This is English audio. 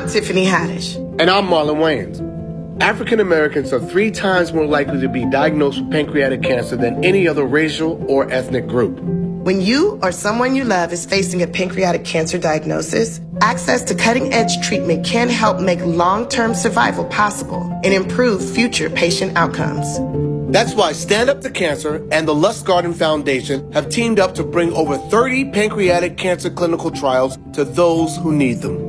Tiffany Haddish. And I'm Marlon Wayans. African Americans are 3 times more likely to be diagnosed with pancreatic cancer than any other racial or ethnic group. When you or someone you love is facing a pancreatic cancer diagnosis, access to cutting-edge treatment can help make long-term survival possible and improve future patient outcomes. That's why Stand Up to Cancer and the Lustgarten Foundation have teamed up to bring over 30 pancreatic cancer clinical trials to those who need them.